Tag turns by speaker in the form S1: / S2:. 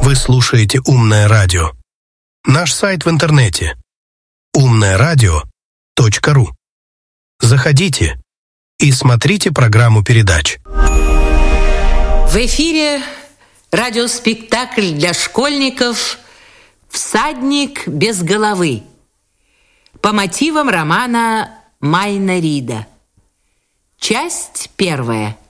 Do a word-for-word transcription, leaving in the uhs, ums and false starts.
S1: Вы слушаете «Умное радио». Наш сайт в интернете умное радио точка ру. Заходите и смотрите программу передач.
S2: В эфире радиоспектакль для школьников «Всадник без головы» по мотивам романа Майна Рида. Часть первая.